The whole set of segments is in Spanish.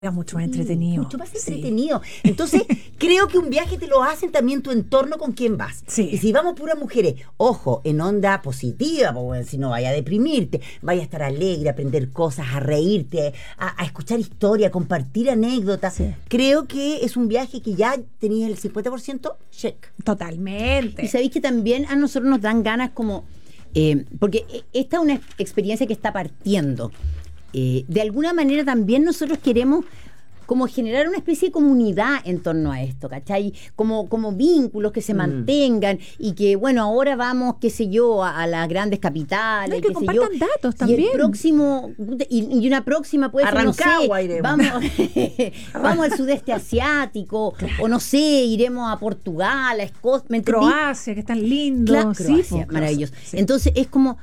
Era mucho más entretenido. Mucho más entretenido. Entonces, creo que un viaje te lo hacen también tu entorno con quien vas. Sí. Y si vamos puras mujeres, ojo, en onda positiva, porque si no vaya a deprimirte, vaya a estar alegre, a aprender cosas, a reírte, a escuchar historia, a compartir anécdotas. Sí. Creo que es un viaje que ya tenías el 50% check. Totalmente. Y sabéis que también a nosotros nos dan ganas como... porque esta es una experiencia que está partiendo. De alguna manera también nosotros queremos como generar una especie de comunidad en torno a esto, ¿cachai? Como vínculos que se mantengan y que, bueno, ahora vamos, qué sé yo, a las grandes capitales, No, y que qué sé yo. compartan datos también. Y el próximo, y una próxima puede ser, no sé, Rancagua iremos. vamos al sudeste asiático, o no sé, iremos a Portugal, a Escocia, ¿me entendí? Croacia, que están lindos. Claro, Sí, Croacia, po, maravilloso. sí. Entonces es como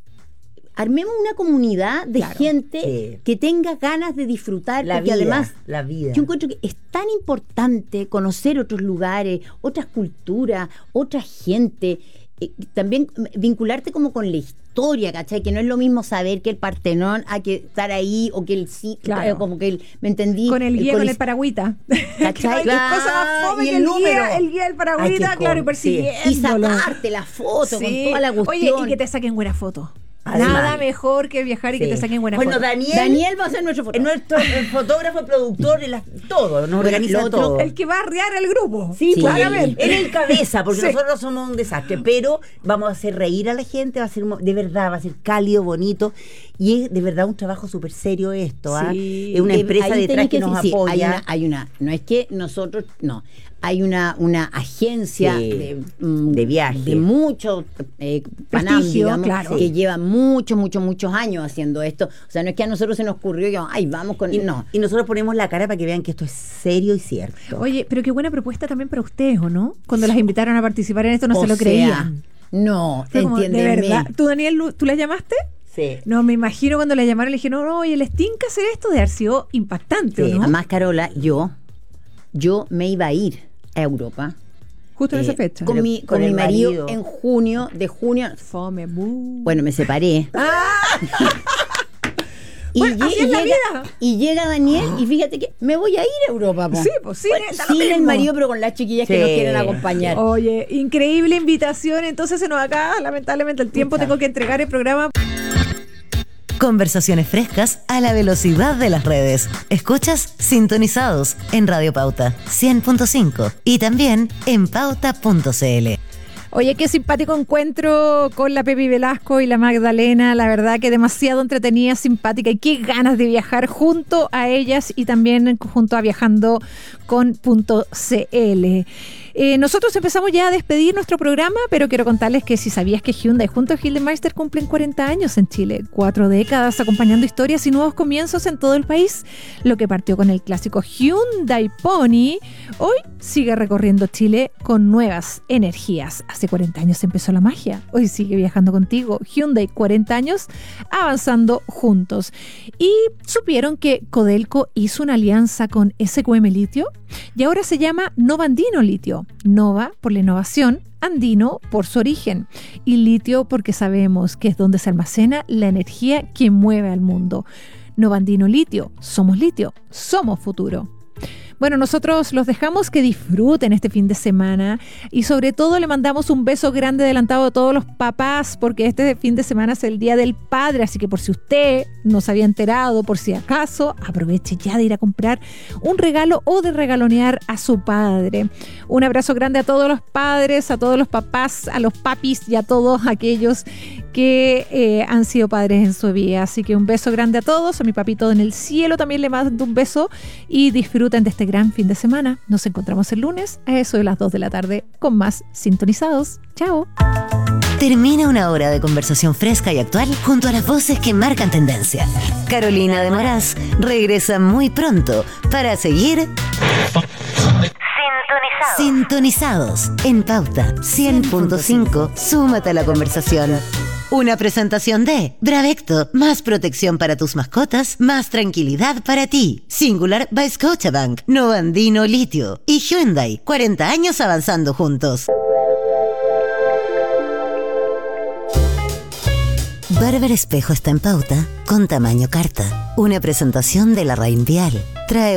armemos una comunidad de Claro, gente sí. que tenga ganas de disfrutar, La porque vida, además la vida. yo encuentro que es tan importante conocer otros lugares, otras culturas, otra gente, también vincularte como con la historia, ¿cachai? Que no es lo mismo saber que el Partenón a que estar ahí o que el sí, Claro. como que el, ¿me entendí? Con el guía, con el colis- paragüita. ¿Cachai? Qué cosa más fome Y que el el número. guía del paragüita, Ay, qué claro, y con- sí. persiguiéndolo. Y sacarte la foto con toda la cuestión. Oye, y que te saquen buena foto. Además. Nada mejor que viajar y que Sí. te saquen buena Bueno, foto. Daniel va a ser nuestro es fotógrafo. nuestro el fotógrafo, el productor, todo, nos organiza lo otro, todo. El que va a arriar al grupo. Sí, Sí. claramente. Él es el cabeza, porque Sí. nosotros somos un desastre, pero vamos a hacer reír a la gente, va a ser de verdad, va a ser cálido, bonito, y es de verdad un trabajo súper serio esto, ¿ah? Sí. Es una empresa Ahí detrás tenés que nos decir, sí, apoya. hay una, no es que nosotros, no, hay una agencia Sí, de viaje. de mucho Panam, Prestigio, digamos, claro. que lleva muchos años haciendo esto. O sea, no es que a nosotros se nos ocurrió que, ay, vamos con... no. Y nosotros ponemos la cara para que vean que esto es serio y cierto. Oye, pero qué buena propuesta también para ustedes, ¿o no? Cuando las invitaron a participar en esto no O se lo sea, creían. No, Fue como, de entiéndeme. verdad. ¿Tú, Daniel, tú la llamaste? Sí. No, me imagino cuando la llamaron le dije, no, oye, les tinca hacer esto de haber sido impactante, Sí, ¿o no? Además, Carola, yo me iba a ir a Europa. Justo en esa fecha. Con Pero mi con el marido marido. en junio. Fome, bu. Bueno, me separé. Bueno, así es la vida. Y llega Daniel y fíjate que me voy a ir a Europa. Po. Sí, pues sí, da lo sin el mismo. marido, pero con las chiquillas que Sí. nos quieren acompañar. Oye, increíble invitación. Entonces se nos acaba, lamentablemente, el tiempo. Pucha. Tengo que entregar el programa. Conversaciones frescas a la velocidad de las redes. Escuchas Sintonizados en Radio Pauta 100.5 y también en pauta.cl. Oye, qué simpático encuentro con la Pepi Velasco y la Magdalena. La verdad que demasiado entretenida, simpática y qué ganas de viajar junto a ellas y también junto a Viajando con .cl. Nosotros empezamos ya a despedir nuestro programa, pero quiero contarles que si sabías que Hyundai junto a Gildemeister cumplen 40 años en Chile, 4 décadas acompañando historias y nuevos comienzos en todo el país. Lo que partió con el clásico Hyundai Pony, hoy sigue recorriendo Chile con nuevas energías. Hace 40 años empezó la magia, hoy sigue viajando contigo. Hyundai, 40 años avanzando juntos. Y supieron que Codelco hizo una alianza con SQM Litio y ahora se llama Nova Andino Litio. Nova por la innovación, andino por su origen y litio porque sabemos que es donde se almacena la energía que mueve al mundo. Nova Andino Litio, somos futuro. Bueno, nosotros los dejamos que disfruten este fin de semana y sobre todo le mandamos un beso grande adelantado a todos los papás porque este fin de semana es el Día del Padre, así que por si usted no se había enterado, por si acaso, aproveche ya de ir a comprar un regalo o de regalonear a su padre. Un abrazo grande a todos los padres, a todos los papás, a los papis y a todos aquellos que han sido padres en su vida. Así que un beso grande a todos, a mi papito en el cielo también le mando un beso y disfruten de este gran fin de semana. Nos encontramos el lunes a eso de las 2 de la tarde con más Sintonizados. Chao. Termina una hora de conversación fresca y actual junto a las voces que marcan tendencia. Carolina de Moraz regresa muy pronto para seguir Sintonizados en Pauta 100.5. Súmate a la conversación. Una presentación de Bravecto, más protección para tus mascotas, más tranquilidad para ti. Singular by Scotiabank, Nova Andino Litio y Hyundai, 40 años avanzando juntos. Barber Espejo está en Pauta con tamaño carta. Una presentación de la Reinvial. Trae